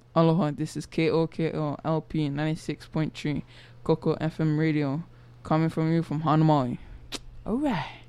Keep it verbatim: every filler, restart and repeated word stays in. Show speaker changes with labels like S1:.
S1: Aloha, this is K O K O L P ninety-six point three Coco F M radio, coming from you from Hanamaui. Alright.